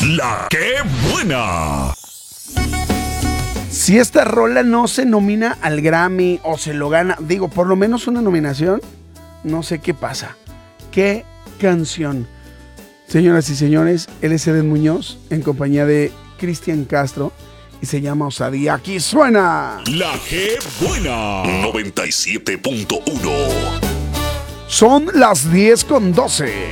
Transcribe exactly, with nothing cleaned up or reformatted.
La que buena. Si esta rola no se nomina al Grammy o se lo gana, digo, por lo menos una nominación, no sé qué pasa. ¡Qué canción! Señoras y señores, él es Edén Muñoz en compañía de Cristian Castro y se llama Osadía. ¡Aquí suena! La que buena. noventa y siete punto uno. Son las diez con doce.